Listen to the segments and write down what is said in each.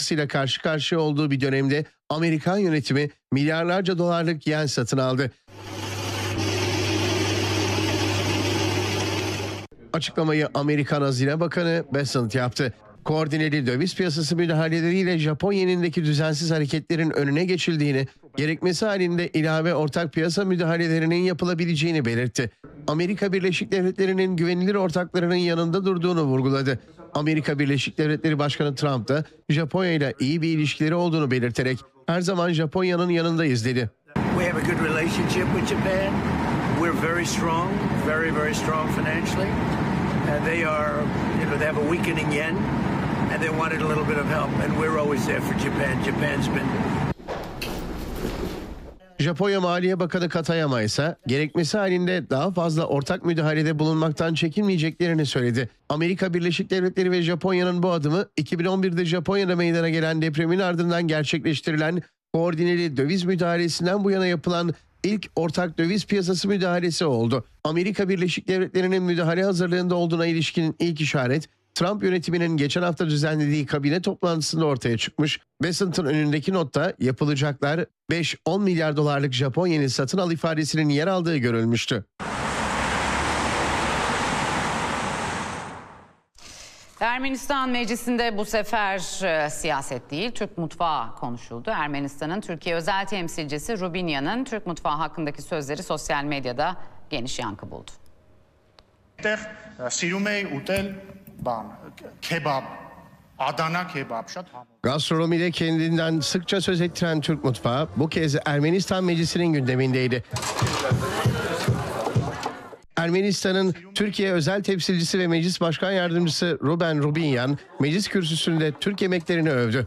baskısıyla karşı karşıya olduğu bir dönemde Amerikan yönetimi milyarlarca dolarlık yen satın aldı. Açıklamayı Amerikan Hazine Bakanı Bessent yaptı. Koordineli döviz piyasası müdahaleleriyle Japon yenindeki düzensiz hareketlerin önüne geçildiğini, gerekmesi halinde ilave ortak piyasa müdahalelerinin yapılabileceğini belirtti. Amerika Birleşik Devletleri'nin güvenilir ortaklarının yanında durduğunu vurguladı. Amerika Birleşik Devletleri Başkanı Trump da Japonya ile iyi bir ilişkileri olduğunu belirterek her zaman Japonya'nın yanındayız dedi. We have a good relationship with Japan. We're very strong, very strong financially. They are, they have a weakening yen, and they wanted a little bit of help, and we're always there for Japan. Japan's been... Japonya Maliye Bakanı Katayama ise gerekmesi halinde daha fazla ortak müdahalede bulunmaktan çekinmeyeceklerini söyledi. Amerika Birleşik Devletleri ve Japonya'nın bu adımı 2011'de Japonya'da meydana gelen depremin ardından gerçekleştirilen koordineli döviz müdahalesinden bu yana yapılan ilk ortak döviz piyasası müdahalesi oldu. Amerika Birleşik Devletleri'nin müdahale hazırlığında olduğuna ilişkin ilk işaret, Trump yönetiminin geçen hafta düzenlediği kabine toplantısında ortaya çıkmış. Bessent'ın önündeki notta yapılacaklar 5-10 milyar dolarlık Japon yeni satın al ifadesinin yer aldığı görülmüştü. Ermenistan Meclisi'nde bu sefer siyaset değil, Türk mutfağı konuşuldu. Ermenistan'ın Türkiye özel temsilcisi Rubinyan'ın Türk mutfağı hakkındaki sözleri sosyal medyada geniş yankı buldu. Gastronomide kendinden sıkça söz ettiren Türk mutfağı bu kez Ermenistan Meclisi'nin gündemindeydi. Ermenistan'ın Türkiye özel temsilcisi ve meclis başkan yardımcısı Ruben Rubinyan meclis kürsüsünde Türk yemeklerini övdü.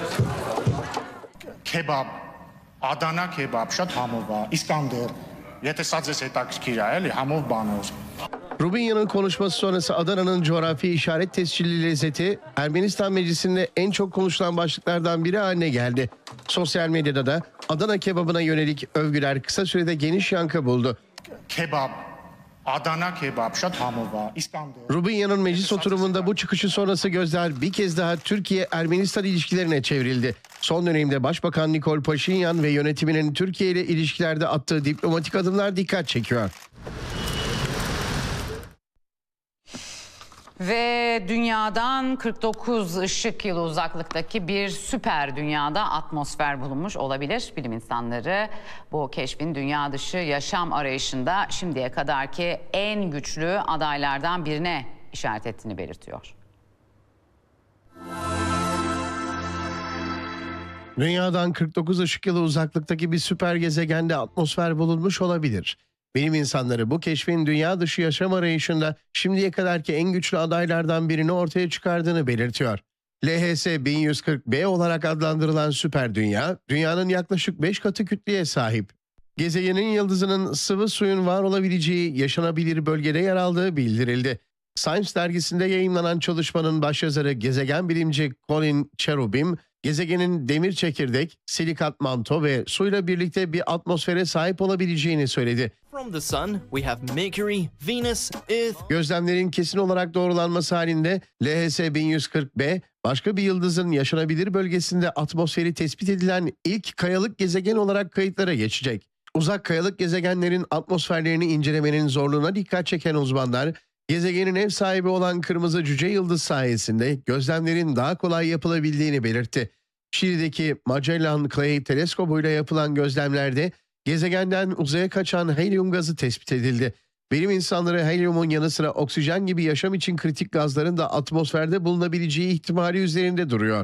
Kebab, Adana kebab, շատ համով է, İskender. Եթե սա ձեզ հետաքրքիր է, էլի համով բանով. Rubinyan'ın konuşması sonrası Adana'nın coğrafi işaret tescilli lezzeti Ermenistan Meclisi'nde en çok konuşulan başlıklardan biri haline geldi. Sosyal medyada da Adana kebabına yönelik övgüler kısa sürede geniş yankı buldu. Kebab, Adana kebab, շատ համով է, İskender. Rubinyan'ın meclis oturumunda bu çıkışı sonrası gözler bir kez daha Türkiye-Ermenistan ilişkilerine çevrildi. Son dönemde Başbakan Nikol Paşinyan ve yönetiminin Türkiye ile ilişkilerde attığı diplomatik adımlar dikkat çekiyor. Ve dünyadan 49 ışık yılı uzaklıktaki bir süper dünyada atmosfer bulunmuş olabilir. Bilim insanları bu keşfin dünya dışı yaşam arayışında şimdiye kadarki en güçlü adaylardan birine işaret ettiğini belirtiyor. Dünyadan 49 ışık yılı uzaklıktaki bir süper gezegende atmosfer bulunmuş olabilir. Bilim insanları bu keşfin dünya dışı yaşam arayışında şimdiye kadarki en güçlü adaylardan birini ortaya çıkardığını belirtiyor. LHS 1140b olarak adlandırılan süper dünya, dünyanın yaklaşık 5 katı kütleye sahip. Gezegenin yıldızının sıvı suyun var olabileceği yaşanabilir bölgede yer aldığı bildirildi. Science dergisinde yayımlanan çalışmanın başyazarı gezegen bilimci Colin Cherubim, gezegenin demir çekirdek, silikat manto ve suyla birlikte bir atmosfere sahip olabileceğini söyledi. From the sun, we have Mercury, Venus, Earth. Gözlemlerin kesin olarak doğrulanması halinde LHS 1140b başka bir yıldızın yaşanabilir bölgesinde atmosferi tespit edilen ilk kayalık gezegen olarak kayıtlara geçecek. Uzak kayalık gezegenlerin atmosferlerini incelemenin zorluğuna dikkat çeken uzmanlar, gezegenin ev sahibi olan kırmızı cüce yıldız sayesinde gözlemlerin daha kolay yapılabildiğini belirtti. Şili'deki Magellan Clay teleskobuyla yapılan gözlemlerde gezegenden uzaya kaçan helyum gazı tespit edildi. Bilim insanları helyumun yanı sıra oksijen gibi yaşam için kritik gazların da atmosferde bulunabileceği ihtimali üzerinde duruyor.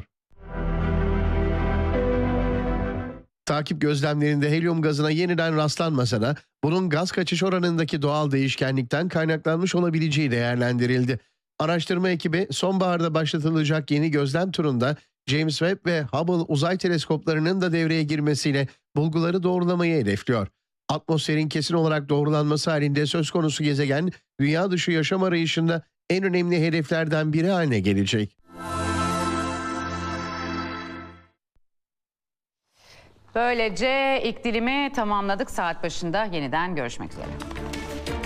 Takip gözlemlerinde helyum gazına yeniden rastlanmasa da bunun gaz kaçış oranındaki doğal değişkenlikten kaynaklanmış olabileceği değerlendirildi. Araştırma ekibi sonbaharda başlatılacak yeni gözlem turunda James Webb ve Hubble uzay teleskoplarının da devreye girmesiyle bulguları doğrulamayı hedefliyor. Atmosferin kesin olarak doğrulanması halinde söz konusu gezegen dünya dışı yaşam arayışında en önemli hedeflerden biri haline gelecek. Böylece ilk dilimi tamamladık. Saat başında yeniden görüşmek üzere.